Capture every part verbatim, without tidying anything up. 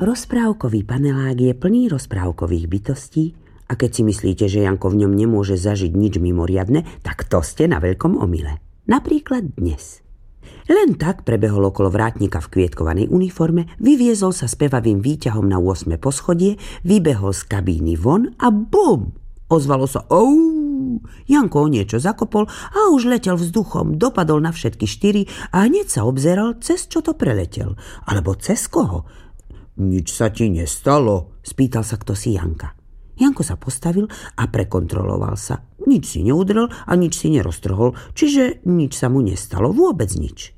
Rozprávkový panelák je plný rozprávkových bytostí a keď si myslíte, že Janko v ňom nemôže zažiť nič mimoriadne, tak to ste na veľkom omyle. Napríklad dnes. Len tak prebehol okolo vrátnika v kvietkovanej uniforme, vyviezol sa spevavým výťahom na ôsme poschodie, vybehol z kabíny von a bum! Ozvalo sa ou! Janko o niečo zakopol a už letel vzduchom, dopadol na všetky štyri a hneď sa obzeral, cez čo to preletel. Alebo cez koho? Nič sa ti nestalo? Spýtal sa kto si Janka. Janko sa postavil a prekontroloval sa. Nič si neudrel a nič si neroztrhol, čiže nič sa mu nestalo, vôbec nič.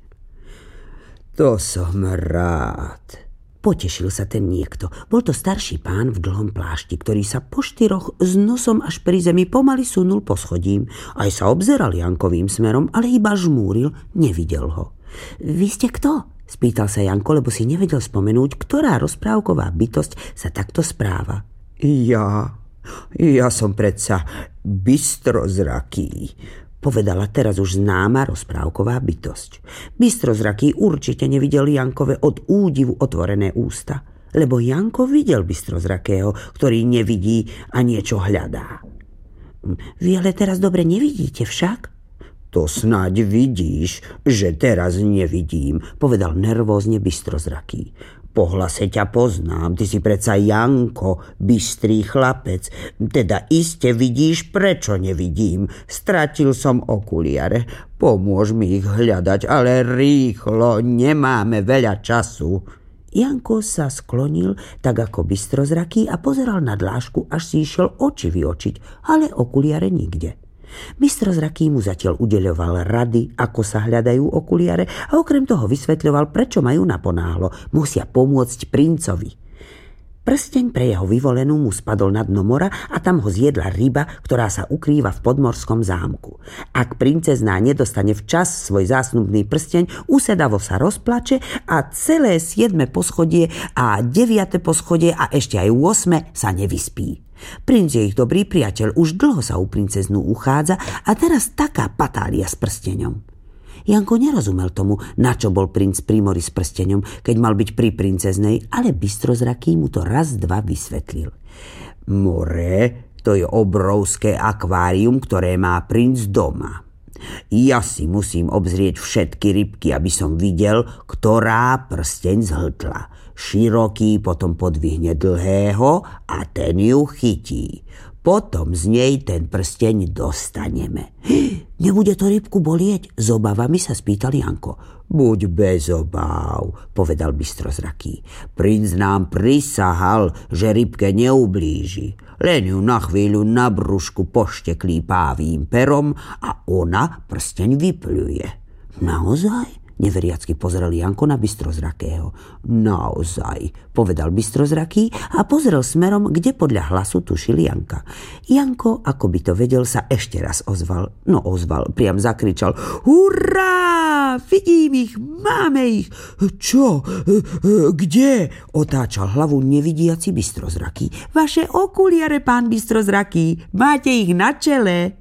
To som rád. Potešil sa ten niekto. Bol to starší pán v dlhom plášti, ktorý sa po štyroch s nosom až pri zemi pomaly sunul po schodím. Aj sa obzeral Jankovým smerom, ale iba žmúril, nevidel ho. Vy ste kto? Spýtal sa Janko, lebo si nevedel spomenúť, ktorá rozprávková bytosť sa takto správa. Ja, ja som predsa bystrozraký, povedala teraz už známa rozprávková bytosť. Bystrozraký určite nevidel Jankove od údivu otvorené ústa, lebo Janko videl bystrozrakého, ktorý nevidí a niečo hľadá. Vy ale teraz dobre nevidíte však? To snáď vidíš, že teraz nevidím, povedal nervózne bystrozraký. Po hlase ťa poznám, ty si predsa Janko, bystrý chlapec. Teda iste vidíš, prečo nevidím. Stratil som okuliare. Pomôž mi ich hľadať, ale rýchlo, nemáme veľa času. Janko sa sklonil, tak ako bystrozraký a pozeral na dlášku, až si išiel oči vyočiť, ale okuliare nikde. Bystrozraký mu zatiaľ udeľoval rady, ako sa hľadajú okuliare a okrem toho vysvetľoval, prečo majú naponáhlo. Musia pomôcť princovi. Prsteň pre jeho vyvolenú mu spadol na dno mora a tam ho zjedla ryba, ktorá sa ukrýva v podmorskom zámku. Ak princezná nedostane včas svoj zásnubný prsteň, usedavo sa rozplače a celé siedme poschodie a deviate poschodie a ešte aj osme sa nevyspí. Princ je ich dobrý priateľ, už dlho sa u princeznú uchádza a teraz taká patália s prsteňom. Janko nerozumel tomu, na čo bol princ pri mori s prsteňom, keď mal byť pri princeznej, ale bystrozraký mu to raz dva vysvetlil. More, to je obrovské akvárium, ktoré má princ doma. Ja si musím obzrieť všetky rybky, aby som videl, ktorá prsteň zhltla. Široký potom podvihne dlhého a ten ju chytí. Potom z nej ten prsteň dostaneme. Nebude to rybku bolieť? S obavami sa spýtal Janko. Buď bez obáv, povedal bystrozraký. Princ nám prisahal, že rybke neublíži. Len ju na chvíľu na brúšku pošteklí pávým perom a ona prsteň vypľuje. Naozaj? Neveriacky pozrel Janko na bystrozrakého. Naozaj, povedal bystrozraký a pozrel smerom, kde podľa hlasu tušil Janka. Janko, ako by to vedel, sa ešte raz ozval. No ozval, priam zakričal. Hurá! Vidím ich, máme ich! Čo? Kde? Otáčal hlavu nevidiaci bystrozraký. Vaše okuliare, pán bystrozraký, máte ich na čele.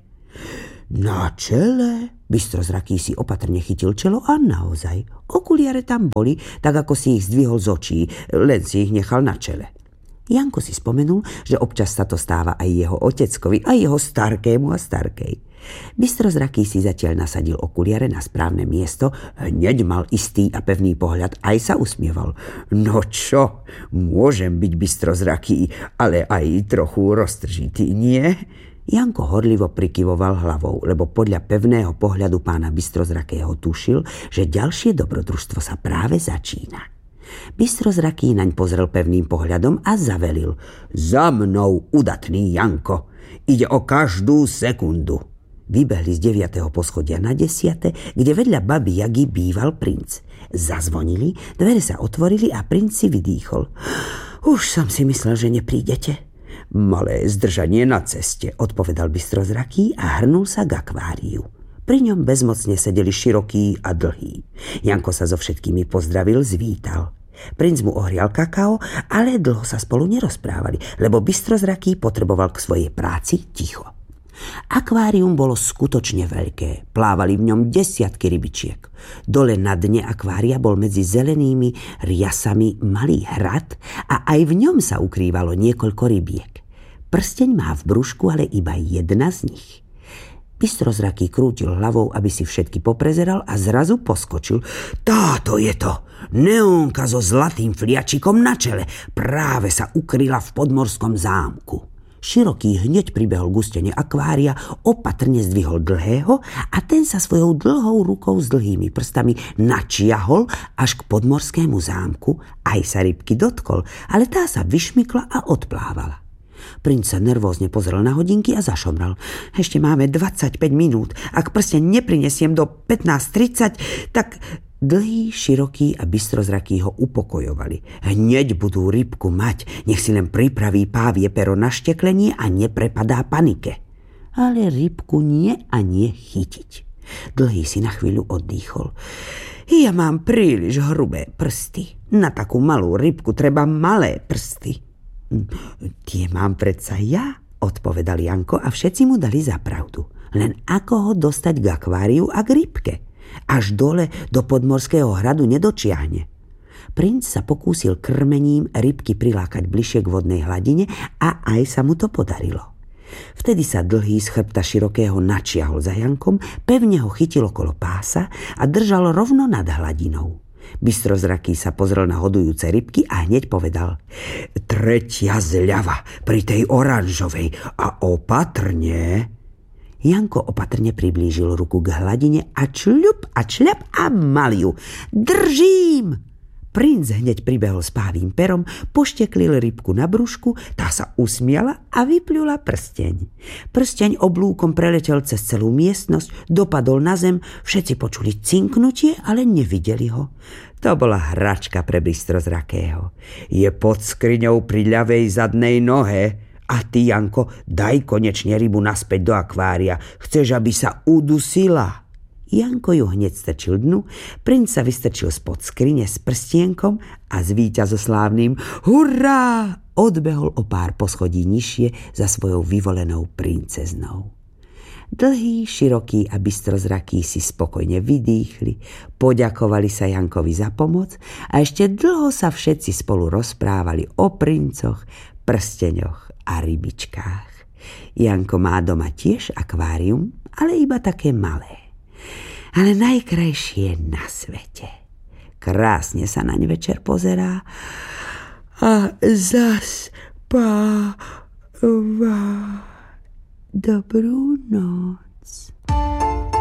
Na čele? Bystrozraký si opatrne chytil čelo a naozaj. Okuliare tam boli, tak ako si ich zdvihol z očí, len si ich nechal na čele. Janko si spomenul, že občas sa to stáva aj jeho oteckovi, aj jeho starkému a starkej. Bystrozraký si zatiaľ nasadil okuliare na správne miesto, hneď mal istý a pevný pohľad, aj sa usmieval. No čo, môžem byť bystrozraký, ale aj trochu roztržitý, nie? Janko horlivo prikyvoval hlavou, lebo podľa pevného pohľadu pána bystrozrakého tušil, že ďalšie dobrodružstvo sa práve začína. Bystrozraký naň pozrel pevným pohľadom a zavelil. Za mnou, udatný Janko! Ide o každú sekundu. Vybehli z deviateho poschodia na desiate, kde vedľa baby Jagy býval princ. Zazvonili, dvere sa otvorili a princ si vydýchol. Už som si myslel, že neprídete. Malé zdržanie na ceste, odpovedal bystrozraký a hrnul sa k akváriu. Pri ňom bezmocne sedeli široký a dlhý. Janko sa so všetkými pozdravil, zvítal. Princ mu ohrial kakao, ale dlho sa spolu nerozprávali, lebo bystrozraký potreboval k svojej práci ticho. Akvárium bolo skutočne veľké. Plávali v ňom desiatky rybičiek. Dole na dne akvária bol medzi zelenými riasami malý hrad a aj v ňom sa ukrývalo niekoľko rybiek. Prsteň má v brúšku ale iba jedna z nich. Bystrozraký krútil hlavou, aby si všetky poprezeral a zrazu poskočil. Táto je to! Neónka so zlatým fliačikom na čele. Práve sa ukryla v podmorskom zámku. Široký hneď pribehol k ústene akvária, opatrne zdvihol dlhého a ten sa svojou dlhou rukou s dlhými prstami načiahol až k podmorskému zámku. Aj sa rybky dotkol, ale tá sa vyšmykla a odplávala. Princ sa nervózne pozrel na hodinky a zašomral. Ešte máme dvadsaťpäť minút. Ak prsteň neprinesiem do pätnásť tridsať, tak... Dlhý, široký a bystrozraký ho upokojovali. Hneď budú rybku mať, nech si len pripraví pávie pero na šteklenie a neprepadá panike. Ale rybku nie a nie chytiť. Dlhý si na chvíľu oddychol. Ja mám príliš hrubé prsty. Na takú malú rybku treba malé prsty. Tie mám predsa ja, odpovedal Janko a všetci mu dali za pravdu. Len ako ho dostať k akváriu a k rybke? Až dole do podmorského hradu nedočiahne. Princ sa pokúsil krmením rybky prilákať bližšie k vodnej hladine a aj sa mu to podarilo. Vtedy sa Dlhý z chrbta širokého načiahol za Jankom, pevne ho chytil okolo pása a držal rovno nad hladinou. Bystrozraký sa pozrel na hodujúce rybky a hneď povedal: tretia zľava pri tej oranžovej a opatrne. Janko opatrne priblížil ruku k hladine a čľup a čľap a mal ju. Držím! Princ hneď pribehol s pávým perom, pošteklil rybku na brúšku, tá sa usmiala a vypľula prsteň. Prsteň oblúkom preletel cez celú miestnosť, dopadol na zem, všetci počuli cinknutie, ale nevideli ho. To bola hračka pre Bystrozrakého. Je pod skriňou pri ľavej zadnej nohe. A ty, Janko, daj konečne rybu naspäť do akvária. Chceš, aby sa udusila? Janko ju hneď strčil dnu, princ sa vystrčil spod skrine s prstienkom a s víťazoslávnym hurá odbehol o pár poschodí nižšie za svojou vyvolenou princeznou. Dlhý, široký a bystrozraký si spokojne vydýchli, poďakovali sa Jankovi za pomoc a ešte dlho sa všetci spolu rozprávali o princoch, prsteňoch a rybičkách. Janko má doma tiež akvárium, ale iba také malé. Ale najkrajšie na svete. Krásne sa naň večer pozerá a zaspáva. Dobrú noc.